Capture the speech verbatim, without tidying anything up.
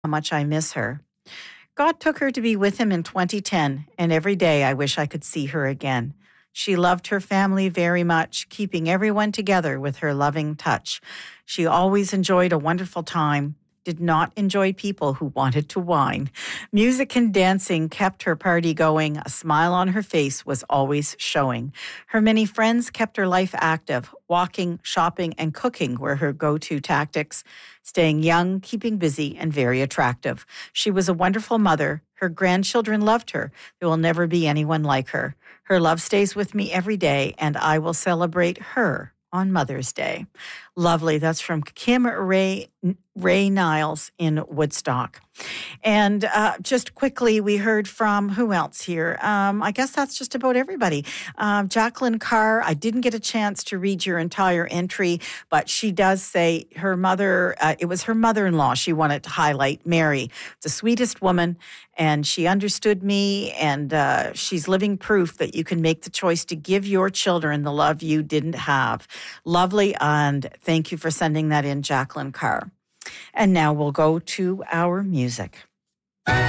how much I miss her. God took her to be with him in twenty ten, and every day I wish I could see her again. She loved her family very much, keeping everyone together with her loving touch. She always enjoyed a wonderful time, did not enjoy people who wanted to whine. Music and dancing kept her party going. A smile on her face was always showing. Her many friends kept her life active. Walking, shopping, and cooking were her go-to tactics. Staying young, keeping busy, and very attractive. She was a wonderful mother. Her grandchildren loved her. There will never be anyone like her. Her love stays with me every day, and I will celebrate her on Mother's Day. Lovely. That's from Kim Ray, Ray Niles in Woodstock. And uh, just quickly, we heard from who else here? Um, I guess that's just about everybody. Um, Jacqueline Carr, I didn't get a chance to read your entire entry, but she does say her mother, uh, it was her mother-in-law she wanted to highlight, Mary, the sweetest woman, and she understood me, and uh, she's living proof that you can make the choice to give your children the love you didn't have. Lovely, and thank you for sending that in, Jacqueline Carr. And now we'll go to our music.